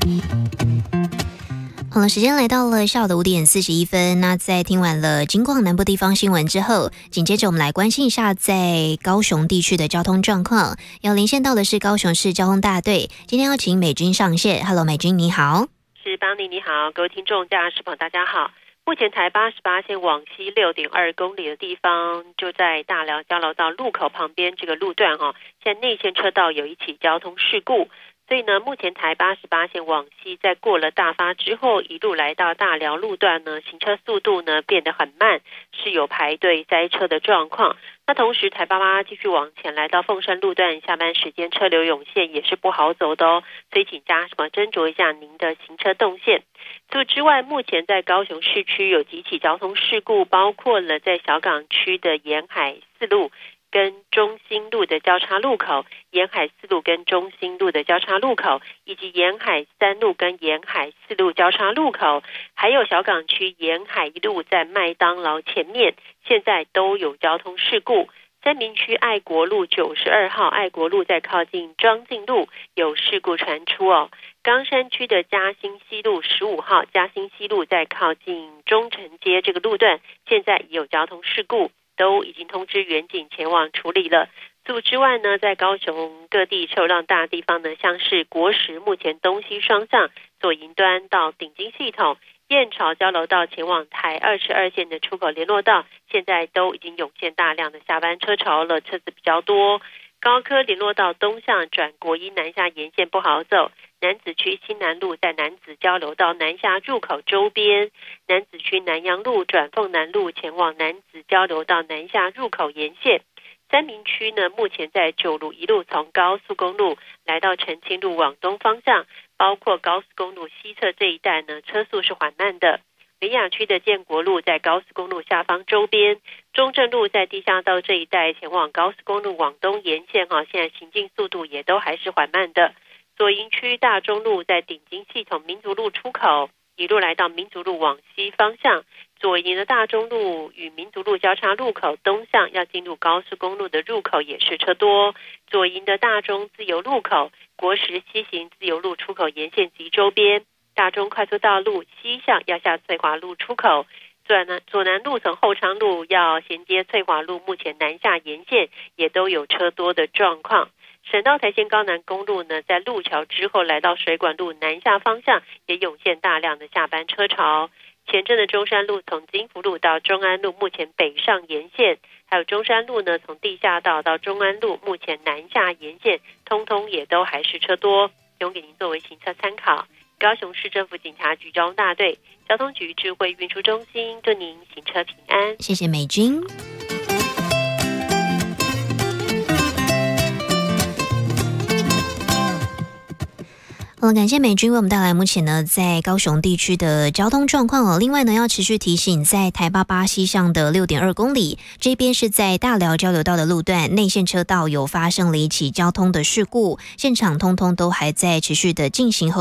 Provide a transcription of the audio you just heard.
好了，时间来到了下午的5:41。那在听完了金广南部地方新闻之后，紧接着我们来关心一下在高雄地区的交通状况。要连线到的是高雄市交通大队，今天要请美君上线。Hello， 美君你好。 是邦尼你好，各位听众驾驶朋友大家好。目前台88线往西6.2公里的地方，就在大寮交流道路口旁边这个路段现在内线车道有一起交通事故。所以呢，目前台88线往西，在过了大发之后，一路来到大寮路段呢，行车速度呢变得很慢，是有排队塞车的状况。那同时，台88继续往前来到凤山路段，下班时间车流涌现也是不好走的哦。所以请大家斟酌一下您的行车动线。除此之外，目前在高雄市区有几起交通事故，包括了在小港区的沿海4路。跟中兴路的交叉路口，沿海4路跟中兴路的交叉路口，以及沿海3路跟沿海4路交叉路口，还有小港区沿海1路在麦当劳前面，现在都有交通事故。三民区爱国路92号，爱国路在靠近庄敬路有事故传出哦。冈山区的嘉兴西路15号，嘉兴西路在靠近中城街这个路段，现在也有交通事故。都已经通知远警前往处理了。除此之外呢，在高雄各地车流量大的地方呢，像是国十目前东西双向左营端到顶金系统、燕巢交流道前往台22线的出口联络道，现在都已经涌现大量的下班车潮了，车子比较多。高科联络道东向转国一南下沿线不好走，楠梓区新南路在楠梓交流道南下入口周边，楠梓区南阳路转凤南路前往楠梓交流道南下入口沿线。三民区呢，目前在九如一路从高速公路来到澄清路往东方向，包括高速公路西侧这一带呢，车速是缓慢的。林雅区的建国路在高速公路下方周边，中正路在地下道这一带前往高速公路往东沿线现在行进速度也都还是缓慢的。左营区大中路在顶金系统民族路出口，一路来到民族路往西方向，左营的大中路与民族路交叉路口东向要进入高速公路的入口也是车多。左营的大中自由路口、国十西行自由路出口沿线及周边，大中快速道路西向要下翠华路出口，左南路从后昌路要衔接翠华路，目前南下沿线也都有车多的状况。省道台线高南公路呢，在路桥之后来到水管路南下方向也涌现大量的下班车潮。前镇的中山路从金福路到中安路，目前北上沿线，还有中山路呢，从地下道到中安路，目前南下沿线，通通也都还是车多，提供给您作为行车参考。高雄市政府警察局交通大队交通局智慧运输中心祝您行车平安。 谢谢美君。好了，感谢美君为我们带来目前呢在高雄地区的交通状况哦。另外呢，要持续提醒，在台88西向的6.2公里这边是在大寮交流道的路段，内线车道有发生了一起交通的事故，现场通通都还在持续的进行后。